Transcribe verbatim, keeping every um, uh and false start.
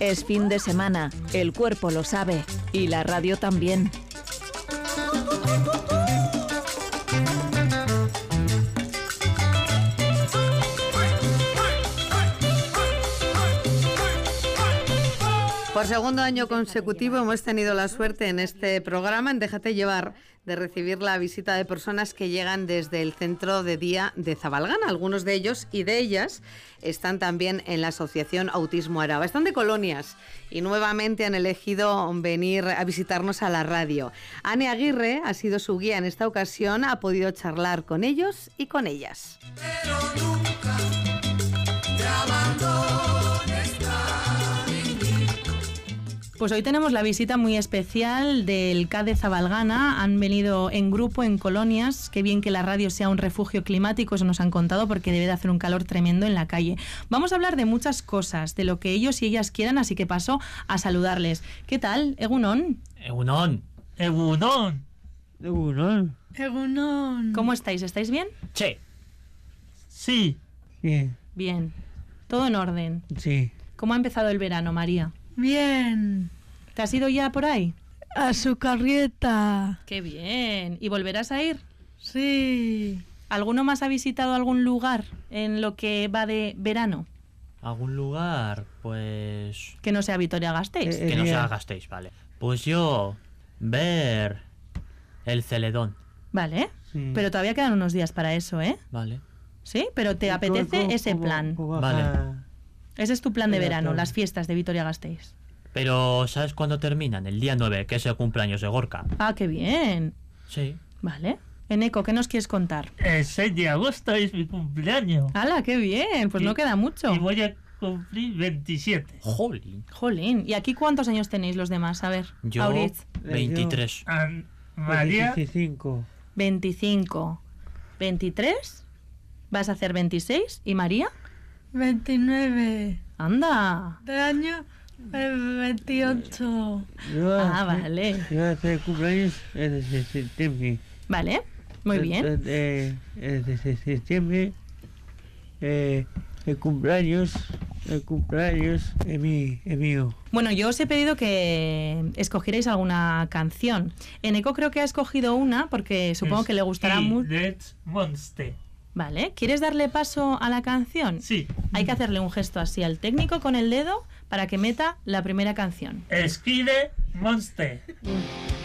Es fin de semana, el cuerpo lo sabe y la radio también. Por segundo año consecutivo hemos tenido la suerte en este programa, en Déjate Llevar, de recibir la visita de personas que llegan desde el centro de día de Zabalgana. Algunos de ellos y de ellas están también en la Asociación Autismo Araba. Están de colonias y nuevamente han elegido venir a visitarnos a la radio. Ane Aguirre ha sido su guía en esta ocasión, ha podido charlar con ellos y con ellas. Pero nunca te abandones. Pues hoy tenemos la visita muy especial del C A de Zabalgana. Han venido en grupo, en colonias. Qué bien que la radio sea un refugio climático, eso nos han contado, porque debe de hacer un calor tremendo en la calle. Vamos a hablar de muchas cosas, de lo que ellos y ellas quieran, así que paso a saludarles. ¿Qué tal? Egunon. Egunon. Egunon. Egunon. Egunon. ¿Cómo estáis? ¿Estáis bien? Sí. Sí. Bien. Bien. ¿Todo en orden? Sí. ¿Cómo ha empezado el verano, María? Bien. ¿Te has ido ya por ahí? A su carrieta. ¡Qué bien! ¿Y volverás a ir? Sí. ¿Alguno más ha visitado algún lugar en lo que va de verano? ¿Algún lugar? Pues... Que no sea Vitoria-Gasteiz. Eh, que no sea Gasteiz, vale. Pues yo... ver... el Celedón. Vale. Sí. Pero todavía quedan unos días para eso, ¿eh? Vale. ¿Sí? Pero ¿te apetece ¿Cómo, ese cómo, plan? cómo Vale. Ese es tu plan de Era verano, todo. las fiestas de Vitoria-Gasteiz. Pero ¿sabes cuándo terminan? El día nueve, que es el cumpleaños de Gorka. Ah, qué bien. Sí. Vale. Eneco, ¿qué nos quieres contar? El seis de agosto es mi cumpleaños. ¡Hala, qué bien! Pues Y- no queda mucho. Y voy a cumplir veintisiete. Jolín. Jolín. ¿Y aquí cuántos años tenéis los demás? A ver, Yo... Auritz. veintitrés. A María, veinticinco. veinticinco. ¿veintitrés? ¿Vas a hacer veintiséis? ¿Y María? veintinueve. ¡Anda! De año eh, veintiocho. Yo Ah, hace- vale. Yo hace cumpleaños el de septiembre. Vale, muy bien. El, el, el de septiembre. Eh, el cumpleaños. El cumpleaños es, mi, es mío. Bueno, yo os he pedido que escogierais alguna canción. Eneco creo que ha escogido una porque supongo que le gustará mucho. Dead Monster. Vale, ¿quieres darle paso a la canción? Sí. Hay que hacerle un gesto así al técnico con el dedo para que meta la primera canción. Escribe Monster.